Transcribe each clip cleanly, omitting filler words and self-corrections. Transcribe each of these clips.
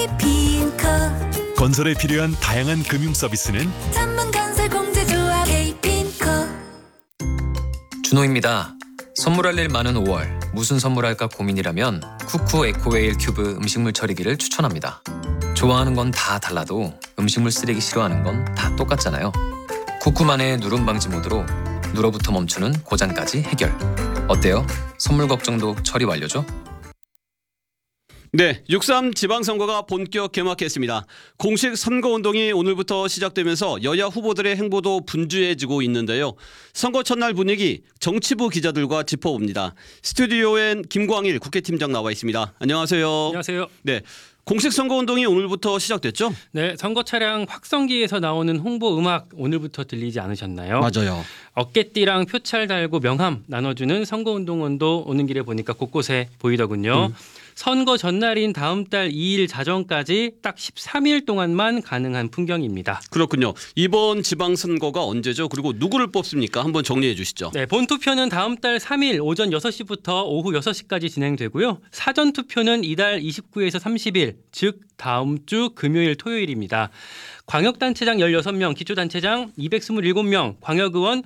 핑크 건설에 필요한 다양한 금융 서비스는 전문건설 공제조합 K핑크. 준호입니다. 선물할 일 많은 5월 무슨 선물할까 고민이라면 쿠쿠 에코웨일 큐브 음식물 처리기를 추천합니다. 좋아하는 건 다 달라도 음식물 쓰레기 싫어하는 건 다 똑같잖아요. 쿠쿠만의 누름 방지 모드로 누러부터 멈추는 고장까지 해결. 어때요? 선물 걱정도 처리 완료죠? 네, 6.3 지방선거가 본격 개막했습니다. 공식 선거운동이 오늘부터 시작되면서 여야 후보들의 행보도 분주해지고 있는데요. 선거 첫날 분위기 정치부 기자들과 짚어봅니다. 스튜디오엔 김광일 국회팀장 나와 있습니다. 안녕하세요. 안녕하세요. 네, 공식 선거운동이 오늘부터 시작됐죠? 네, 선거 차량 확성기에서 나오는 홍보 음악 오늘부터 들리지 않으셨나요? 맞아요. 어깨띠랑 표찰 달고 명함 나눠주는 선거운동원도 오는 길에 보니까 곳곳에 보이더군요. 선거 전날인 다음 달 2일 자정까지 딱 13일 동안만 가능한 풍경입니다. 그렇군요. 이번 지방선거가 언제죠? 그리고 누구를 뽑습니까? 한번 정리해 주시죠. 네, 본투표는 다음 달 3일 오전 6시부터 오후 6시까지 진행되고요. 사전투표는 이달 29일에서 30일, 즉 다음 주 금요일 토요일입니다. 광역단체장 16명, 기초단체장 227명, 광역의원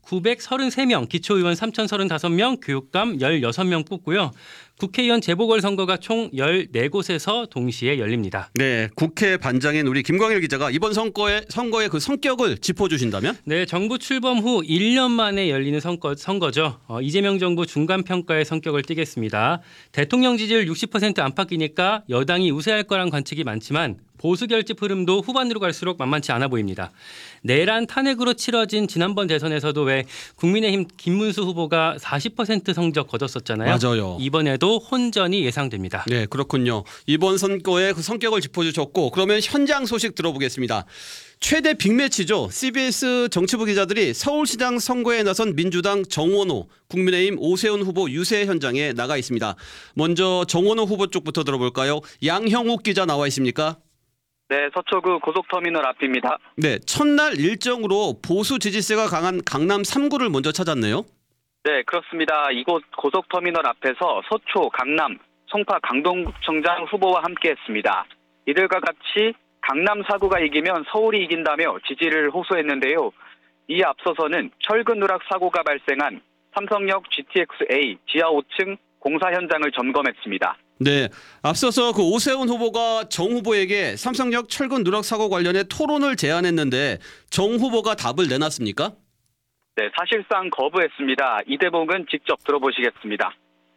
933명, 기초의원 3035명, 교육감 16명 뽑고요. 국회의원 재보궐선거가 총 14곳에서 동시에 열립니다. 네, 국회 반장인 우리 김광일 기자가 이번 선거의 그 성격을 짚어주신다면? 네, 정부 출범 후 1년 만에 열리는 선거죠. 이재명 정부 중간평가의 성격을 띠겠습니다. 대통령 지지율 60% 안팎이니까 여당이 우세할 거란 관측이 많지만 보수 결집 흐름도 후반으로 갈수록 만만치 않아 보입니다. 내란 탄핵으로 치러진 지난번 대선에서도 왜 국민의힘 김문수 후보가 40% 성적 거뒀었잖아요. 맞아요. 이번에도 혼전이 예상됩니다. 네, 그렇군요. 이번 선거의 그 성격을 짚어주셨고 그러면 현장 소식 들어보겠습니다. 최대 빅매치죠. CBS 정치부 기자들이 서울시장 선거에 나선 민주당 정원호, 국민의힘 오세훈 후보 유세 현장에 나가 있습니다. 먼저 정원호 후보 쪽부터 들어볼까요? 양형욱 기자 나와 있습니까? 네, 서초구 고속터미널 앞입니다. 네, 첫날 일정으로 보수 지지세가 강한 강남 3구를 먼저 찾았네요. 네, 그렇습니다. 이곳 고속터미널 앞에서 서초, 강남, 송파 강동구청장 후보와 함께했습니다. 이들과 같이 강남 4구가 이기면 서울이 이긴다며 지지를 호소했는데요. 이에 앞서서는 철근 누락 사고가 발생한 삼성역 GTX-A 지하 5층 공사 현장을 점검했습니다. 네, 앞서서 그 오세훈 후보가 정 후보에게 삼성역 철근 누락 사고 관련해 토론을 제안했는데 정 후보가 답을 내놨습니까? 네, 사실상 거부했습니다. 이 대목은 직접 들어보시겠습니다.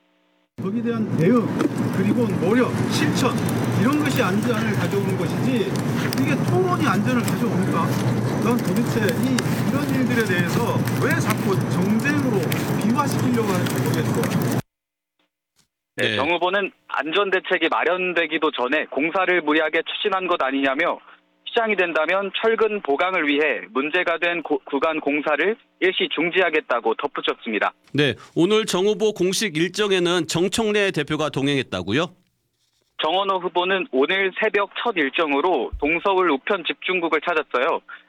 거기에 대한 대응, 그리고 노력, 실천 이런 것이 안전을 가져오는 것이지 이게 토론이 안전을 가져옵니까? 난 도대체 이런 일들에 대해서 왜 자꾸 정쟁으로 비화시키려고 하는지 모르겠어요. 네, 정 후보는 안전대책이 마련되기도 전에 공사를 무리하게 추진한 것 아니냐며 시장이 된다면 철근 보강을 위해 문제가 된 구간 공사를 일시 중지하겠다고 덧붙였습니다. 네, 오늘 정 후보 공식 일정에는 정청래 대표가 동행했다고요? 정원호 후보는 오늘 새벽 첫 일정으로 동서울 우편 집중국을 찾았어요.